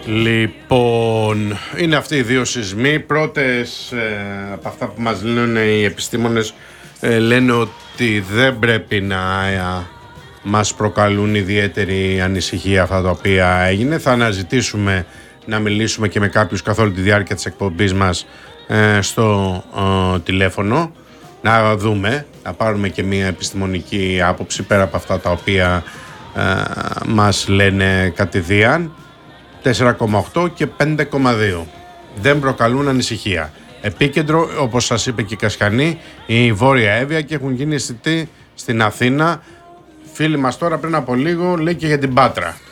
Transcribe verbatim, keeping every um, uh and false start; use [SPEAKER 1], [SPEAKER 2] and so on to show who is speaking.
[SPEAKER 1] Λοιπόν, είναι αυτοί οι δύο σεισμοί. Πρώτες ε, από αυτά που μας λένε οι επιστήμονες ε, λένε ότι δεν πρέπει να ε, μας προκαλούν ιδιαίτερη ανησυχία αυτά τα οποία έγινε. Θα αναζητήσουμε να μιλήσουμε και με κάποιους καθ' όλη τη διάρκεια της εκπομπής μας ε, στο ε, τηλέφωνο, να δούμε, να πάρουμε και μια επιστημονική άποψη πέρα από αυτά τα οποία ε, μας λένε κατηδίαν. τέσσερα κόμμα οκτώ και πέντε κόμμα δύο δεν προκαλούν ανησυχία. Επίκεντρο, όπως σας είπε και η Κασιανή, η Βόρεια Εύβοια, και έχουν γίνει αισθητοί στην Αθήνα. Φίλοι μας τώρα πριν από λίγο λέει και για την Πάτρα.